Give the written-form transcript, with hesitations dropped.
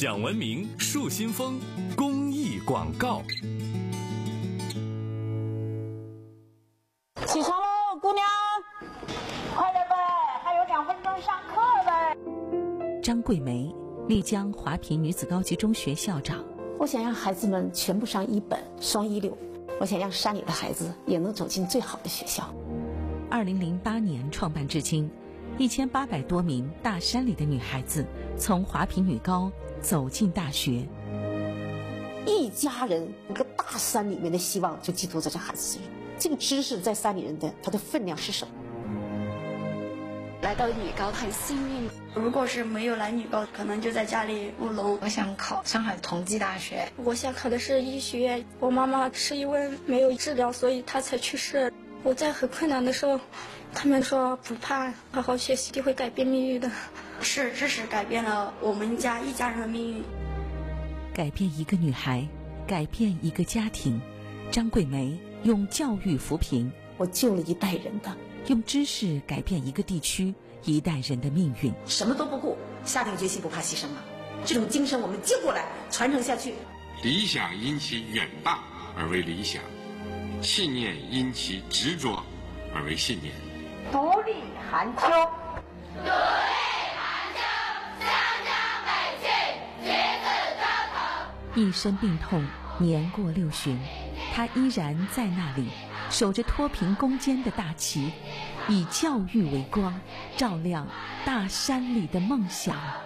享文明树新风公益广告。 起床喽，姑娘，快点呗，还有2分钟上课呗。 张桂梅，丽江华坪女子高级中学校长。 我想让孩子们全部上1本双16，我想让山里的孩子也能走进最好的学校。 2008年创办至今，1800多名大山里的女孩子从华坪女高走进大学。 一家人一个大山里面的希望就寄托在这孩子身上。这个知识在山里人的它的分量是什么？ 来到女高很幸运， 如果是没有来女高，可能就在家里务农。 我想考上海同济大学。 我想考的是医学院。我妈妈是因为没有治疗，所以她才去世。我在很困难的时候，他们说不怕，好好学习就会改变命运的。 是知识改变了我们一家人的命运， 改变一个女孩，改变一个家庭。张桂梅用教育扶贫， 我救了一代人的。 用知识改变一个地区一代人的命运。 什么都不顾，下定决心不怕牺牲了。这种精神我们接过来，传承下去。 理想因其远大而为理想，信念因其执着而为信念。 独立寒秋， 独立寒秋，湘江美景，橘子招头。 一身病痛，年过60旬，他依然在那里，守着脱贫攻坚的大旗，以教育为光，照亮大山里的梦想。